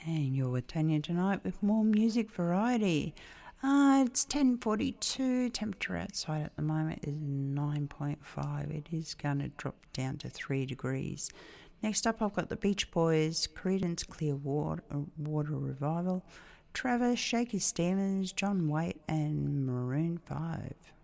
And you're with Tanya tonight with more music variety. It's 10:42. Temperature outside at the moment is 9.5. It is going to drop down to 3 degrees. Next up, I've got the Beach Boys, Creedence Clearwater Revival, Travis, Shaky Stevens, John Waite, and Maroon 5.